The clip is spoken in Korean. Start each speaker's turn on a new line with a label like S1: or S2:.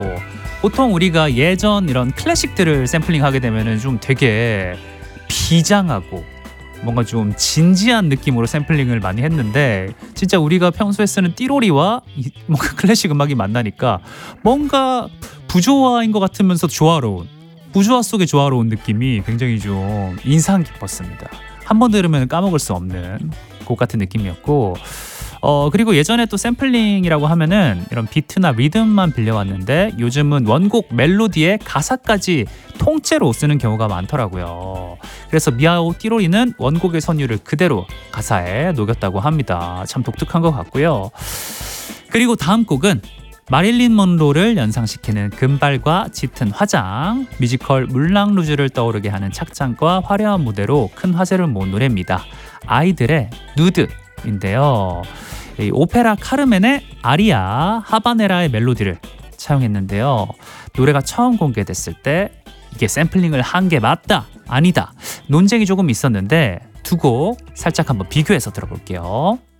S1: 보통 우리가 예전 이런 클래식들을 샘플링하게 되면은 좀 되게 비장하고 뭔가 좀 진지한 느낌으로 샘플링을 많이 했는데, 진짜 우리가 평소에 쓰는 띠로리와 뭔가 클래식 음악이 만나니까 뭔가 부조화인 것 같으면서 조화로운, 부조화 속의 조화로운 느낌이 굉장히 좀 인상 깊었습니다. 한 번 들으면 까먹을 수 없는 곡 같은 느낌이었고, 그리고 예전에 또 샘플링이라고 하면은 이런 비트나 리듬만 빌려왔는데, 요즘은 원곡 멜로디에 가사까지 통째로 쓰는 경우가 많더라고요. 그래서 미아오 띠로리는 원곡의 선율을 그대로 가사에 녹였다고 합니다. 참 독특한 것 같고요. 그리고 다음 곡은 마릴린 먼로를 연상시키는 금발과 짙은 화장, 뮤지컬 물랑 루즈를 떠오르게 하는 착장과 화려한 무대로 큰 화제를 모은 노래입니다. 아이들의 누드인데요. 이 오페라 카르멘의 아리아 하바네라의 멜로디를 차용했는데요. 노래가 처음 공개됐을 때 이게 샘플링을 한 게 맞다, 아니다 논쟁이 조금 있었는데, 두 곡 살짝 한번 비교해서 들어볼게요.